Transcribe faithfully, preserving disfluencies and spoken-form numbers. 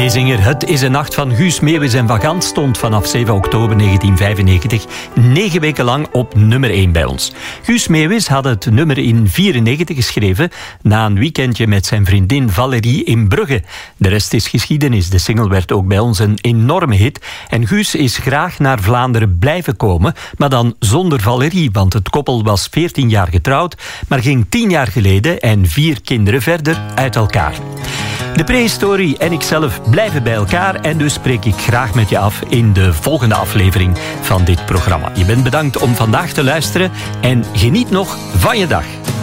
Meezinger, Het is een nacht van Guus Meeuwis en Van Gant stond vanaf zeven oktober negentien vijfennegentig negen weken lang op nummer één bij ons. Guus Meeuwis had het nummer in negentien vierennegentig geschreven na een weekendje met zijn vriendin Valerie in Brugge. De rest is geschiedenis. De single werd ook bij ons een enorme hit en Guus is graag naar Vlaanderen blijven komen, maar dan zonder Valerie, want het koppel was veertien jaar getrouwd, maar ging tien jaar geleden en vier kinderen verder uit elkaar. De prehistorie en ikzelf blijven bij elkaar en dus spreek ik graag met je af in de volgende aflevering van dit programma. Je bent bedankt om vandaag te luisteren en geniet nog van je dag.